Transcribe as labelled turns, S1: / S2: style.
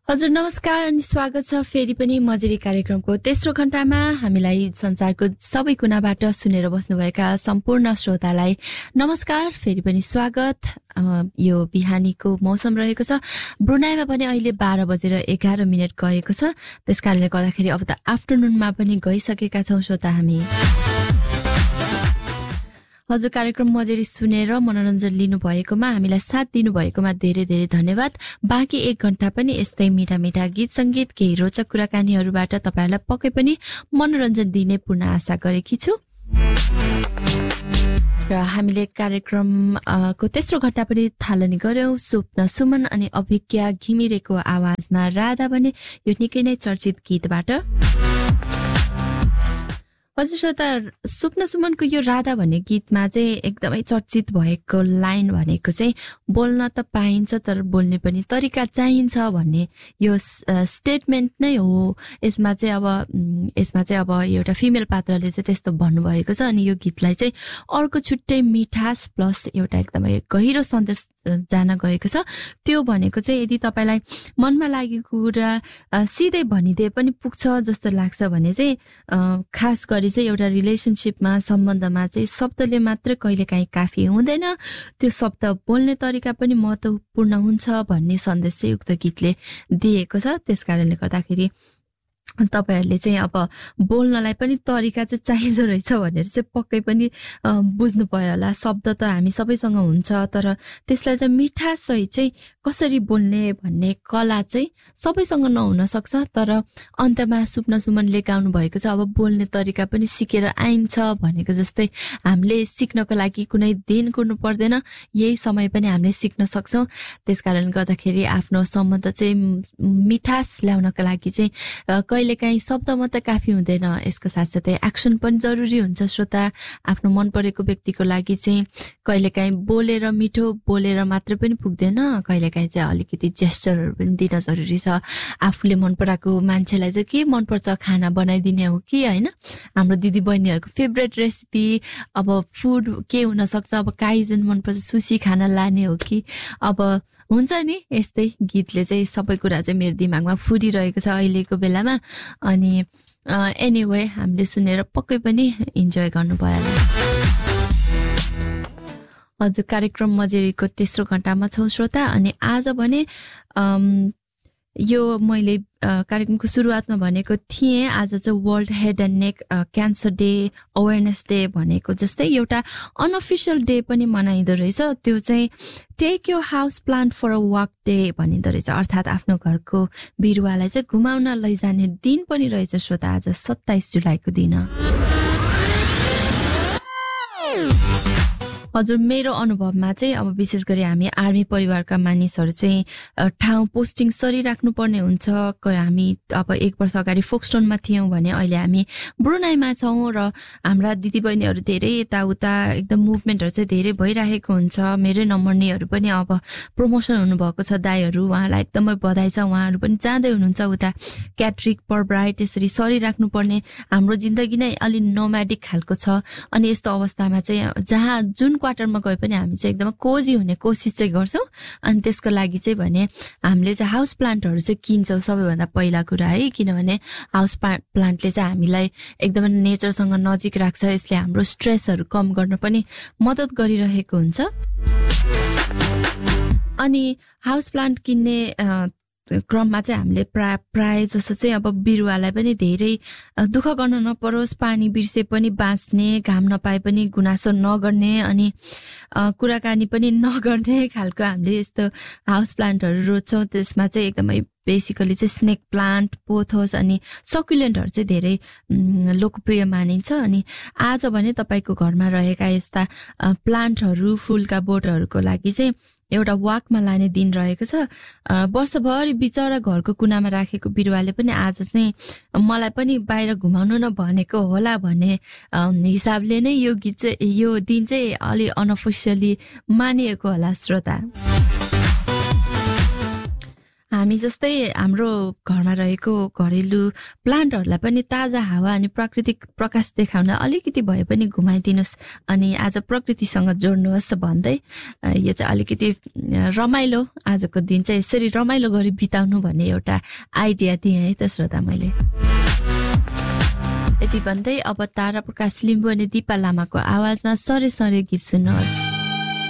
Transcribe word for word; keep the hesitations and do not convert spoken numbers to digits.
S1: हजुर नमस्कार अनि स्वागत छ फेरि पनि मजेरी कार्यक्रमको तेस्रो घण्टामा। हामीलाई संसारको सबै कुनाबाट सुनेर बस्नुभएका सम्पूर्ण श्रोतालाई नमस्कार, फेरि पनि स्वागत। यो बिहानीको मौसम रहेको छ। ब्रुनाईमा पनि अहिले बाह्र बजेर एघार मिनट गएको छ। त्यसकारणले गर्दाखेरि अब त आफ्टरनुनमा पनि गइसकेका छौँ श्रोता हामी। हजुर कार्यक्रम मजेरी सुनेर मनोरञ्जन लिनुभएकोमा, हामीलाई साथ दिनुभएकोमा धेरै धेरै धन्यवाद। बाँकी एक घण्टा पनि यस्तै मिठा मिठा गीत सङ्गीत, केही रोचक कुराकानीहरूबाट तपाईँहरूलाई पक्कै पनि मनोरञ्जन दिने पूर्ण आशा गरेकी छु। र हामीले कार्यक्रमको तेस्रो घण्टा पनि थालनी गर्यौं स्वप्न सुमन अनि अभिज्ञा घिमिरेको आवाजमा राधा भने यो निकै नै चर्चित गीतबाट। हजुर श्रोता, स्वप्न सुमनको यो राधा भन्ने गीतमा चाहिँ एकदमै चर्चित भएको लाइन भनेको चाहिँ बोल्न त पाइन्छ तर बोल्ने पनि तरिका चाहिन्छ भन्ने यो स्टेटमेन्ट नै हो। यसमा चाहिँ अब यसमा चाहिँ अब एउटा फिमेल पात्रले चाहिँ त्यस्तो भन्नुभएको छ। अनि यो गीतलाई चाहिँ अर्को छुट्टै मिठास प्लस एउटा एकदमै गहिरो सन्देश जान गएको छ। त्यो भनेको चाहिँ यदि तपाईँलाई मनमा लागेको कुरा सिधै भनिदिए पनि पुग्छ जस्तो लाग्छ भने चाहिँ खास गरी चाहिँ एउटा रिलेसनसिपमा सम्बन्धमा चाहिँ शब्दले मात्र कहिलेकाहीँ काफी हुँदैन, त्यो शब्द बोल्ने तरिका पनि महत्त्वपूर्ण हुन्छ भन्ने सन्देश चाहिँ उक्त गीतले दिएको छ। त्यसकारणले गर्दाखेरि तपाईहरुले चाहिँ अब बोल्नलाई पनि तरिका चाहिँ चाहिँदो रहेछ भनेर चाहिँ पक्कै पनि बुझ्नु पर्यो होला। शब्द त हामी सबैसँग हुन्छ, तर त्यसलाई चाहिँ मिठास सहित चाहिँ कसरी बोल्ने भन्ने कला चाहिँ सबैसँग नहुन सक्छ। तर अन्तमा स्वप्न सुमनले गाउनु भएको छ, अब बोल्ने तरिका पनि सिकेर आइन्छ भनेको जस्तै हामीले सिक्नको लागि कुनै दिन कुर्नु पर्दैन, यही समय पनि हामीले सिक्न सक्छौँ। त्यसकारणले गर्दाखेरि आफ्नो सम्बन्ध चाहिँ मिठास ल्याउनको लागि चाहिँ कहिलेकाहीँ शब्द मात्रै काफी हुँदैन, यसको साथसाथै एक्सन पनि जरुरी हुन्छ श्रोता। आफ्नो मन परेको व्यक्तिको लागि चाहिँ कहिलेकाहीँ बोलेर मिठो बोलेर मात्र पनि पुग्दैन, कहिलेकाहीँ चाहिँ अलिकति जेस्चरहरू पनि दिन जरुरी छ। आफूले मन पराएको मान्छेलाई चाहिँ के मनपर्छ खाना बनाइदिने हो कि होइन, हाम्रो दिदी बहिनीहरूको फेभरेट रेसिपी अब फुड के हुनसक्छ, अब काइजन मनपर्छ सुसी खाना लाने हो कि, अब हुन्छ नि यस्तै गीतले चाहिँ सबै कुरा चाहिँ मेरो दिमागमा फुरिरहेको छ अहिलेको बेलामा। अनि एनिवे हामीले सुनेर पक्कै पनि इन्जोय गर्नुभयो होला। हजुर कार्यक्रम मजेरीको तेस्रो घण्टामा छौँ श्रोता। अनि आज भने यो मैले कार्यक्रमको सुरुवातमा भनेको थिएँ, आज चाहिँ world head and neck cancer day awareness day भनेको जस्तै एउटा अनअफिसियल डे पनि मनाइँदो रहेछ। त्यो चाहिँ take your house plant for a walk day भनिँदो रहेछ, अर्थात् आफ्नो घरको बिरुवालाई चाहिँ घुमाउन लैजाने दिन पनि रहेछ श्रोता, आज सत्ताइस जुलाईको दिन। हजुर मेरो अनुभवमा चाहिँ अब विशेष गरी हामी आर्मी परिवारका मानिसहरू चाहिँ ठाउँ पोस्टिङ सरिराख्नु पर्ने हुन्छ। हामी अब एक वर्ष अगाडि फोक्सटोनमा थियौँ भने अहिले हामी ब्रुनाईमा छौँ र हाम्रा दिदीबहिनीहरू धेरै यताउता एकदम मुभमेन्टहरू चाहिँ धेरै भइरहेको हुन्छ। मेरै नम्बर्नेहरू पनि अब प्रमोसन हुनुभएको छ दाईहरू, उहाँलाई एकदमै बधाई छ। उहाँहरू पनि जाँदै हुनुहुन्छ उता क्याट्रिक परब्राइट, त्यसरी सरिराख्नु पर्ने हाम्रो जिन्दगी नै अलि नोम्याडिक खालको छ। अनि यस्तो अवस्थामा चाहिँ जहाँ जुन क्वार्टरमा गए पनि हामी चाहिँ एकदमै कोजी हुने कोसिस चाहिँ गर्छौँ। अनि त्यसको लागि चाहिँ भने हामीले चाहिँ हाउस प्लान्टहरू चाहिँ किन्छौँ सबैभन्दा पहिला कुरा है, किनभने हाउस प्लान्टले चाहिँ हामीलाई एकदमै नेचरसँग नजिक राख्छ। यसले हाम्रो स्ट्रेसहरू कम गर्न पनि मद्दत गरिरहेको हुन्छ। अनि हाउस प्लान्ट किन्ने क्रममा चाहिँ हामीले प्राय प्राय जसो चाहिँ अब बिरुवालाई पनि धेरै दुःख गर्न नपरोस्, पानी बिर्से पनि बाँच्ने, घाम नपाए पनि गुनासो नगर्ने, अनि कुराकानी पनि नगर्ने खालको हामीले यस्तो हाउस प्लान्टहरू रोज्छौँ। त्यसमा चाहिँ एकदमै बेसिकली चाहिँ स्नेक प्लान्ट, पोथोस अनि सकुलेन्टहरू चाहिँ धेरै लोकप्रिय मानिन्छ। अनि आज भने तपाईँको घरमा रहेका यस्ता प्लान्टहरू, फुलका बोटहरूको लागि चाहिँ एउटा वाकमा लाने दिन रहेको छ। वर्षभरि बिचरा घरको कुनामा राखेको बिरुवाले पनि आज चाहिँ मलाई पनि बाहिर घुमाउनु न भनेको होला भन्ने हिसाबले नै यो गीत चाहिँ यो दिन चाहिँ अलि अनअफिसियली मानिएको होला श्रोता। हामी जस्तै हाम्रो घरमा रहेको घरेलु प्लान्टहरूलाई पनि ताजा हावा अनि प्राकृतिक प्रकाश देखाउन अलिकति भए पनि घुमाइदिनुहोस् अनि आज प्रकृतिसँग जोड्नुहोस् भन्दै यो चाहिँ अलिकति रमाइलो आजको दिन चाहिँ यसरी रमाइलो गरी बिताउनु भन्ने एउटा आइडिया दिएँ है त श्रोता मैले। यति भन्दै अब तारा प्रकाश लिम्बू अनि दिपा लामाको आवाजमा सरे सरे गीत सुन्नुहोस्।